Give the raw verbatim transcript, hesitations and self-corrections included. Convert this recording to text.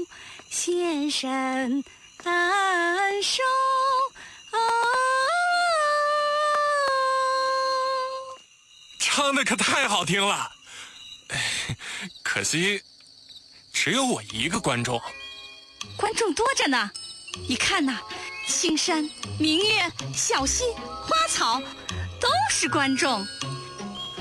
先生安守。 唱的可太好听了，可惜只有我一个观众。 观众多着呢，你看呐，青山、明月、小溪、花草，都是观众。